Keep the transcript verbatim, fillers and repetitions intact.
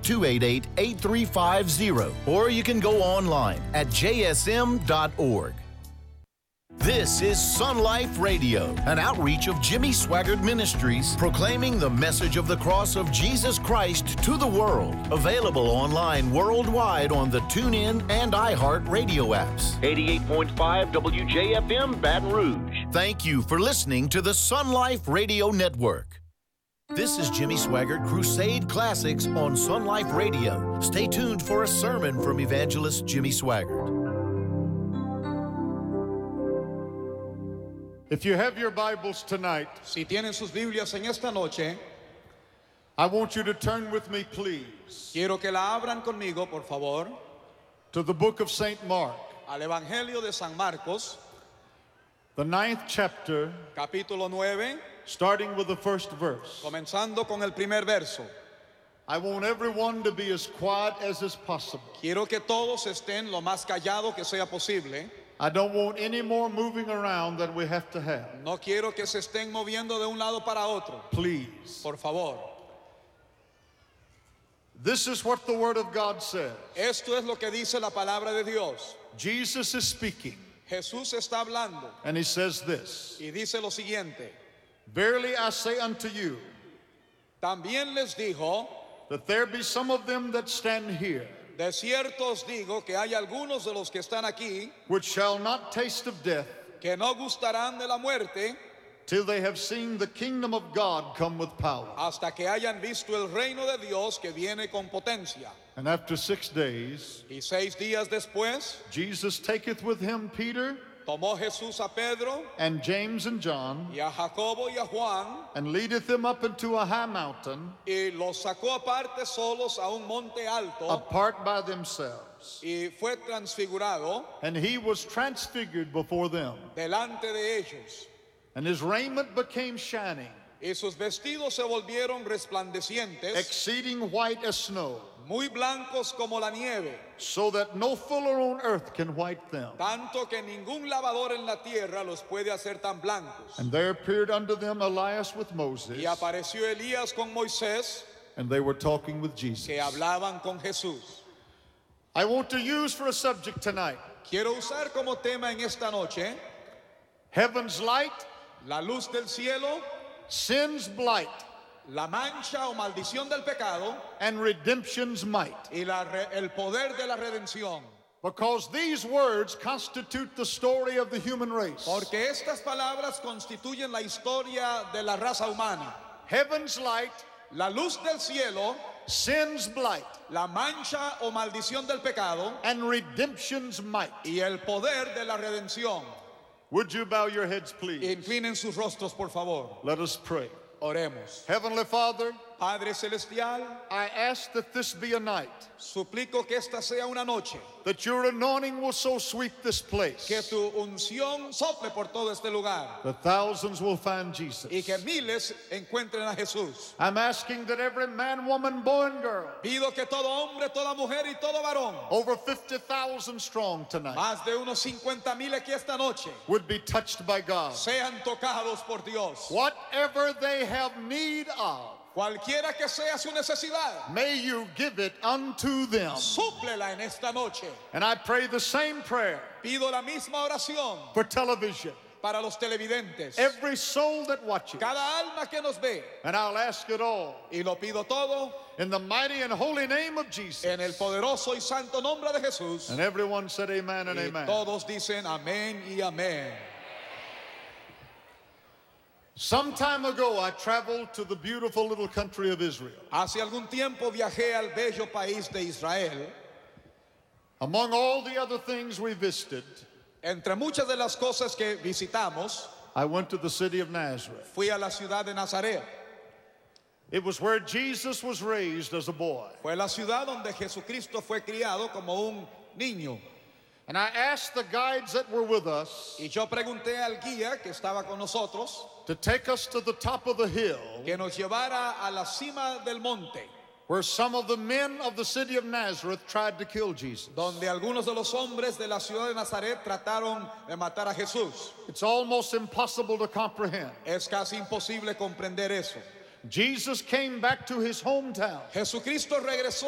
two eight eight, eight three five zero, or you can go online at j s m dot org. This is Sun Life Radio, an outreach of Jimmy Swaggart Ministries, proclaiming the message of the cross of Jesus Christ to the world. Available online worldwide on the TuneIn and iHeart radio apps. eighty-eight point five W J F M, Baton Rouge. Thank you for listening to the Sun Life Radio Network. This is Jimmy Swaggart Crusade Classics on Sun Life Radio. Stay tuned for a sermon from evangelist Jimmy Swaggart. If you have your Bibles tonight, Si tienen sus Biblias en esta noche, I want you to turn with me, please, quiero que la abran conmigo, por favor, to the book of Saint Mark, al Evangelio de San Marcos, the ninth chapter, capítulo nueve, starting with the first verse. comenzando con el primer verso. I want everyone to be as quiet as is possible. Quiero que todos estén lo más callado que sea posible. I don't want any more moving around than we have to have. No quiero que se estén moviendo de un lado para otro. Please. Por favor. This is what the Word of God says. Esto es lo que dice la palabra de Dios. Jesus is speaking, Jesús está hablando and he says this: y dice lo siguiente. Verily I say unto you, También les dijo, that there be some of them that stand here, de cierto os digo que hay algunos de los que están aquí which shall not taste of death, que no gustarán de la muerte till they have seen the kingdom of God come with power. hasta que hayan visto el reino de Dios que viene con potencia. And after six days, Y seis días después, Jesus taketh with him Peter tomó Jesús a Pedro and James and John, y a Jacobo y a Juan and leadeth them up into a high mountain, y los sacó aparte solos a un monte alto apart by themselves. y fue transfigurado And he was transfigured before them, delante de ellos. and his raiment became shining, Y sus vestidos se volvieron resplandecientes, exceeding white as snow, muy blancos como la nieve, so that no fuller on earth can white them. tanto que ningún lavador en la tierra los puede hacer tan blancos. And there appeared unto them Elias with Moses, Y apareció Elías con Moisés, and they were talking with Jesus. que hablaban con Jesús. I want to use for a subject tonight, Quiero usar como tema en esta noche heaven's light, la luz del cielo, sin's blight, la mancha o maldición del pecado and redemption's might. y la re- el poder de la redención. Because these words constitute the story of the human race. Porque estas palabras constituyen la historia de la raza humana. Heaven's light, La luz del cielo, sin's blight, la mancha o maldición del pecado and redemption's might. y el poder de la redención. Would you bow your heads, please? Inclinen sus rostros, por favor. Let us pray. Oremos. Heavenly Father, Padre Celestial, I ask that this be a night, suplico que esta sea una noche, that your anointing will so sweep this place, que tu unción sople por todo este lugar that thousands will find Jesus. y que miles encuentren a Jesús. I'm asking that every man, woman, boy, and girl, Pido que todo hombre, toda mujer y todo varón, over fifty thousand strong tonight, más de unos cincuenta mil aquí esta noche, would be touched by God. sean tocados por Dios. Whatever they have need of, Cualquiera que sea su necesidad, may you give it unto them. súplela en esta noche. And I pray the same prayer Pido la misma oración for television, para los televidentes, every soul that watches. cada alma que nos ve, And I'll ask it all y lo pido todo in the mighty and holy name of Jesus. en el poderoso y santo nombre de Jesús. And everyone said amen and Y amen. todos dicen amén y amén. Some time ago, I traveled to the beautiful little country of Israel. Hace algún tiempo viajé al bello país de Israel. Among all the other things we visited, Entre muchas de las cosas que visitamos, I went to the city of Nazareth. fui a la ciudad de Nazaret. It was where Jesus was raised as a boy. Fue la ciudad donde Jesucristo fue criado como un niño. And I asked the guides that were with us Y yo pregunté al guía que estaba con nosotros to take us to the top of the hill que nos llevara a la cima del monte, where some of the men of the city of Nazareth tried to kill Jesus. donde algunos de los hombres de la ciudad de Nazaret trataron de matar a Jesús. It's almost impossible to comprehend. Es casi imposible comprender eso. Jesus came back to his hometown. Jesucristo regresó